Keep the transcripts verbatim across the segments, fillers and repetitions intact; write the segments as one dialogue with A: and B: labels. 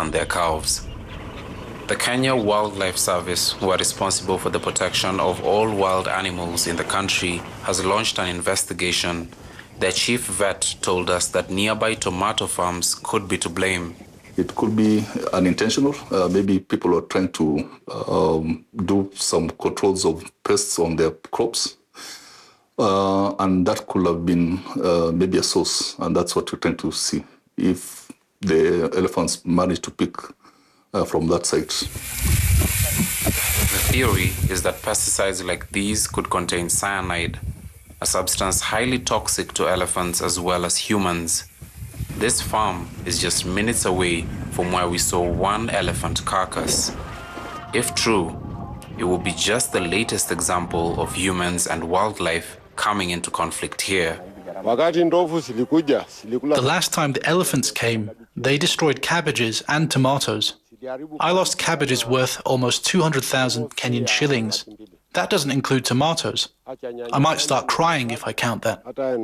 A: and their calves. The Kenya Wildlife Service, who are responsible for the protection of all wild animals in the country, has launched an investigation. Their chief vet told us that nearby tomato farms could be to blame.
B: It could be unintentional. Uh, maybe people are trying to um, do some controls of pests on their crops. Uh, and that could have been uh, maybe a source. And that's what we're trying to see, if the elephants manage to pick uh, from that site.
A: The theory is that pesticides like these could contain cyanide, a substance highly toxic to elephants as well as humans. This farm is just minutes away from where we saw one elephant carcass. If true, it will be just the latest example of humans and wildlife coming into conflict here.
C: The last time the elephants came, they destroyed cabbages and tomatoes. I lost cabbages worth almost two hundred thousand Kenyan shillings. That doesn't include tomatoes. I might start crying if I count that.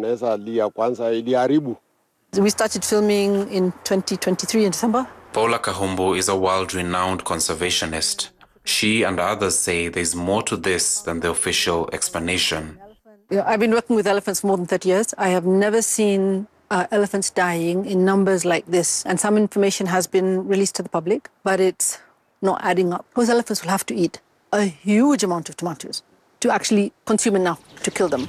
D: We started filming in twenty twenty-three in December.
A: Paula Kahumbu is a world-renowned conservationist. She and others say there's more to this than the official explanation.
D: I've been working with elephants for more than thirty years. I have never seen uh, elephants dying in numbers like this. And some information has been released to the public, but it's not adding up. Those elephants will have to eat a huge amount of tomatoes to actually consume enough to kill them.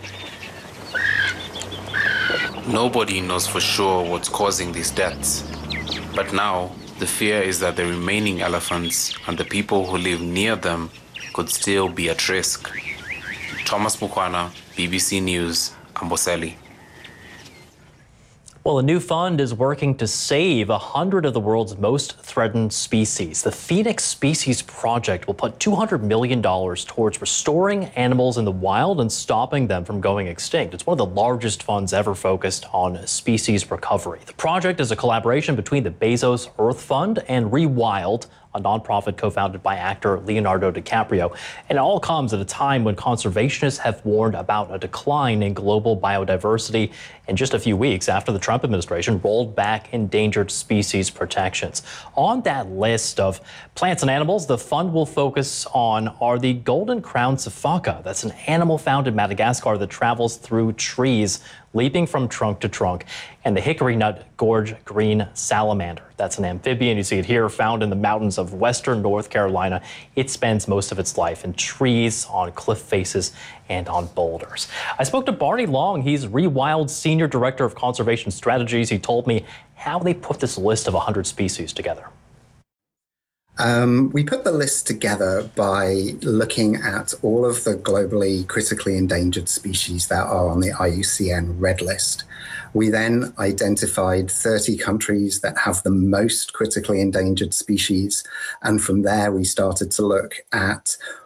A: Nobody knows for sure what's causing these deaths. But now, the fear is that the remaining elephants and the people who live near them could still be at risk. Thomas Mukwana, B B C News, Amboseli.
E: Well, a new fund is working to save one hundred of the world's most threatened species. The Phoenix Species Project will put two hundred million dollars towards restoring animals in the wild and stopping them from going extinct. It's one of the largest funds ever focused on species recovery. The project is a collaboration between the Bezos Earth Fund and Rewild, a nonprofit co-founded by actor Leonardo DiCaprio. And it all comes at a time when conservationists have warned about a decline in global biodiversity in just a few weeks after the Trump administration rolled back endangered species protections. On that list of plants and animals the fund will focus on are the golden crowned sifaka. That's an animal found in Madagascar that travels through trees, leaping from trunk to trunk, and the hickory nut gorge green salamander. That's an amphibian. You see it here, found in the mountains of western North Carolina. It spends most of its life in trees, on cliff faces, and on boulders. I spoke to Barney Long. He's Rewild's Senior Director of Conservation Strategies. He told me how they put this list of one hundred species together.
F: Um, we put the list together by looking at all of the globally critically endangered species that are on the I U C N Red List. We then identified thirty countries that have the most critically endangered species. And from there, we started to look at